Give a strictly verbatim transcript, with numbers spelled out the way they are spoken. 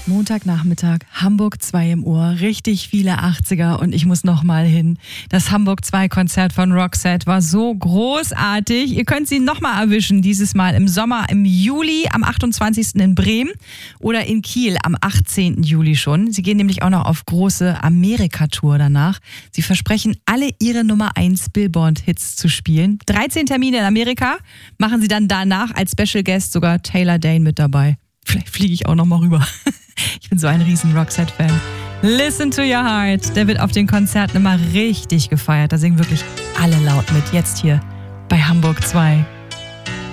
Montagnachmittag, Hamburg zwei im Ohr, richtig viele achtziger und ich muss nochmal hin. Das Hamburg zwei Konzert von Roxette war so großartig. Ihr könnt sie nochmal erwischen, dieses Mal im Sommer, im Juli, am achtundzwanzigsten in Bremen oder in Kiel am achtzehnten Juli schon. Sie gehen nämlich auch noch auf große Amerika-Tour danach. Sie versprechen, alle ihre Nummer eins Billboard-Hits zu spielen. dreizehn Termine in Amerika, machen sie dann danach als Special Guest sogar Taylor Dayne mit dabei. Vielleicht fliege ich auch noch mal rüber. Ich bin so ein riesen Roxette-Fan. Listen to Your Heart. Der wird auf den Konzerten immer richtig gefeiert. Da singen wirklich alle laut mit. Jetzt hier bei Hamburg zwei.